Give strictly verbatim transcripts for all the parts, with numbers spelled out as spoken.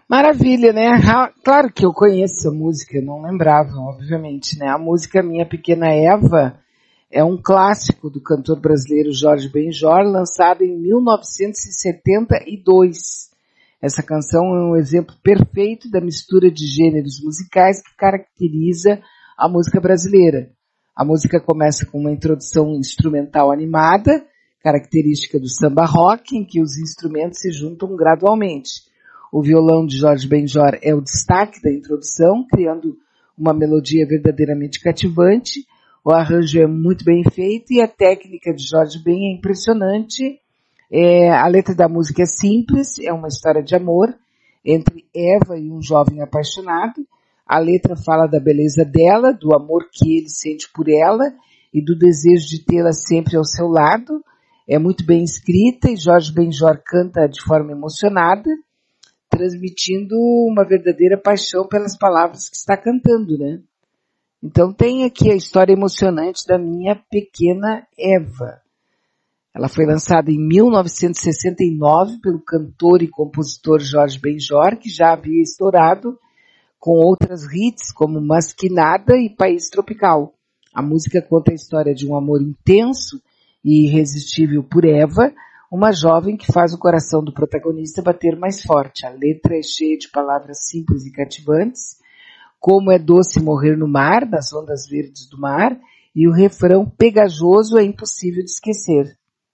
Maravilha, né? Ah, claro que eu conheço a música, não lembrava, obviamente, né? A música Minha Pequena Eva é um clássico do cantor brasileiro Jorge Benjor, lançado em mil novecentos e setenta e dois. Essa canção é um exemplo perfeito da mistura de gêneros musicais que caracteriza a música brasileira. A música começa com uma introdução instrumental animada, característica do samba rock, em que os instrumentos se juntam gradualmente. O violão de Jorge Benjor é o destaque da introdução, criando uma melodia verdadeiramente cativante. O arranjo é muito bem feito e a técnica de Jorge Ben é impressionante. É, a letra da música é simples, é uma história de amor entre Eva e um jovem apaixonado. A letra fala da beleza dela, do amor que ele sente por ela e do desejo de tê-la sempre ao seu lado. É muito bem escrita e Jorge Benjor canta de forma emocionada, transmitindo uma verdadeira paixão pelas palavras que está cantando, né? Então tem aqui a história emocionante da Minha Pequena Eva. Ela foi lançada em mil novecentos e sessenta e nove pelo cantor e compositor Jorge Benjor, que já havia estourado com outras hits como Masquinada e País Tropical. A música conta a história de um amor intenso e irresistível por Eva, uma jovem que faz o coração do protagonista bater mais forte. A letra é cheia de palavras simples e cativantes, como é doce morrer no mar, nas ondas verdes do mar, e o refrão pegajoso é impossível de esquecer.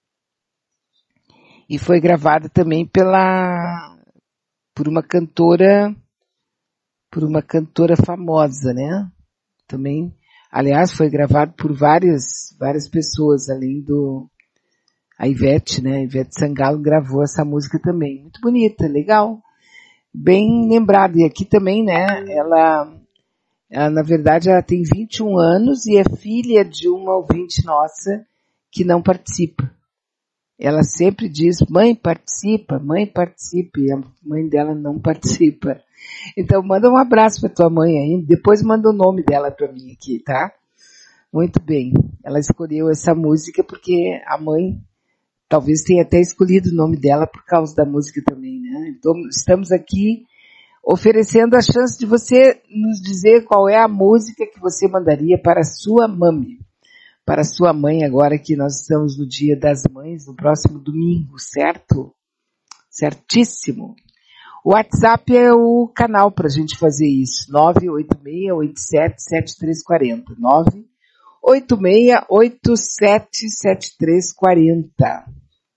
E foi gravada também pela, por uma cantora, por uma cantora famosa, né? Também, aliás, foi gravado por várias, várias pessoas, além do, a Ivete, né? A Ivete Sangalo gravou essa música também. Muito bonita, legal. Bem lembrado. E aqui também, né? Ela, ela, na verdade, ela tem vinte e um anos e é filha de uma ouvinte nossa que não participa. Ela sempre diz, mãe participa, mãe participa, e a mãe dela não participa. Então manda um abraço para tua mãe aí, depois manda o nome dela para mim aqui, tá? Muito bem. Ela escolheu essa música porque a mãe talvez tenha até escolhido o nome dela por causa da música também, né? Então, estamos aqui oferecendo a chance de você nos dizer qual é a música que você mandaria para a sua mami, para a sua mãe, agora que nós estamos no Dia das Mães, no próximo domingo, certo? Certíssimo. O WhatsApp é o canal para a gente fazer isso, nove oito seis oito sete sete três quatro zero, nove oito seis oito sete sete três quatro zero.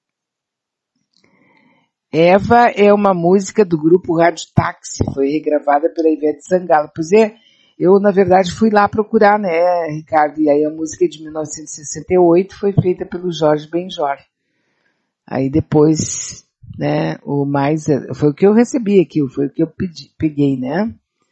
Eva é uma música do grupo Rádio Táxi, foi regravada pela Ivete Sangalo. Pois é, eu na verdade fui lá procurar, né, Ricardo, e aí a música é de mil novecentos e sessenta e oito foi feita pelo Jorge Benjor. Aí depois, né, o mais, foi o que eu recebi aqui, foi o que eu pedi, peguei, né.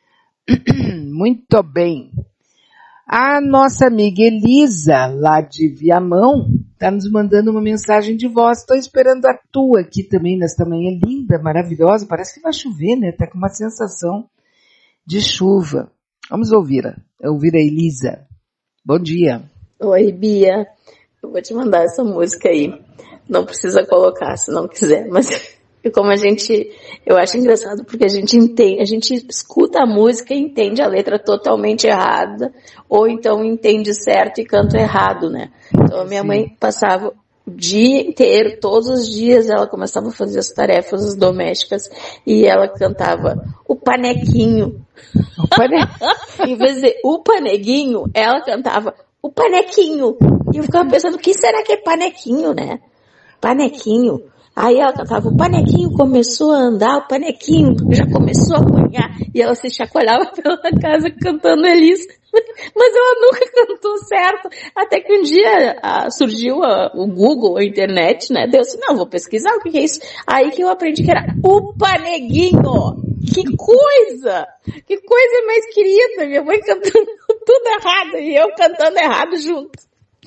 Muito bem. A nossa amiga Elisa, lá de Viamão, está nos mandando uma mensagem de voz. Estou esperando a tua aqui também nesta manhã linda, maravilhosa. Parece que vai chover, né? Está com uma sensação de chuva. Vamos ouvir, ouvir a Elisa. Bom dia. Oi, Bia. Eu vou te mandar essa música aí. Não precisa colocar se não quiser, mas como a gente, eu acho engraçado porque a gente entende, a gente escuta a música e entende a letra totalmente errada, ou então entende certo e canta errado, né? Então a minha Sim. mãe passava o dia inteiro, todos os dias ela começava a fazer as tarefas domésticas e ela cantava o panequinho. O panequinho. Em vez de o paneguinho, ela cantava o panequinho. E eu ficava pensando, o que será que é panequinho, né? Panequinho. Aí ela cantava, o panequinho começou a andar, o panequinho já começou a apanhar, e ela se chacoalhava pela casa cantando Elisa. Mas ela nunca cantou certo, até que um dia ah, surgiu a, o Google, a internet, né? Deu assim, não, vou pesquisar o que, que é isso. Aí que eu aprendi que era o paneguinho. Que coisa! Que coisa mais querida, minha mãe cantando tudo errado e eu cantando errado junto.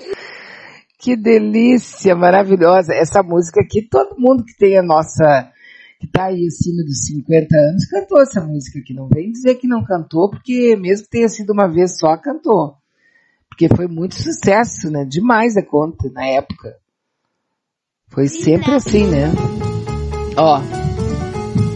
Que delícia, maravilhosa. Essa música aqui, todo mundo que tem a nossa, que tá aí acima dos cinquenta anos, cantou essa música aqui. Não vem dizer que não cantou, porque mesmo que tenha sido uma vez só, cantou. Porque foi muito sucesso, né? Demais a conta, na época. Foi sempre assim, né? Ó.